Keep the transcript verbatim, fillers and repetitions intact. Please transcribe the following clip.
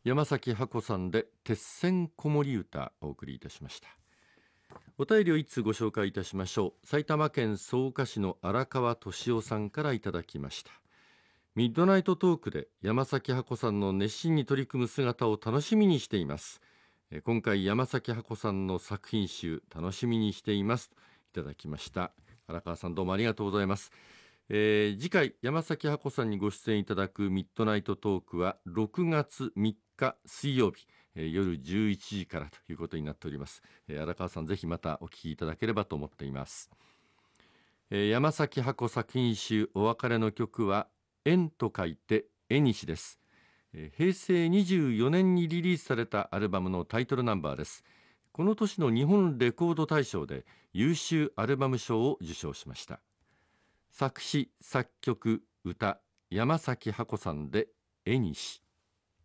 山崎ハコさんで鉄線子守歌をお送りいたしました。お便りをいつつご紹介いたしましょう。埼玉県草加市の荒川俊夫さんからいただきました。ミッドナイトトークで山崎ハコさんの熱心に取り組む姿を楽しみにしています。今回山崎ハコさんの作品集楽しみにしていますいただきました。荒川さん、どうもありがとうございます。えー、次回山崎ハコさんにご出演いただくミッドナイトトークはろくがつみっか水曜日、えー、夜じゅういちじからということになっております。えー、荒川さん、ぜひまたお聞きいただければと思っています。えー、山崎ハコ作品集お別れの曲は縁と書いて縁西です。えー、平成にじゅうよねんにリリースされたアルバムのタイトルナンバーです。この年の日本レコード大賞で優秀アルバム賞を受賞しました。作詞作曲歌山崎ハコさんで縁西。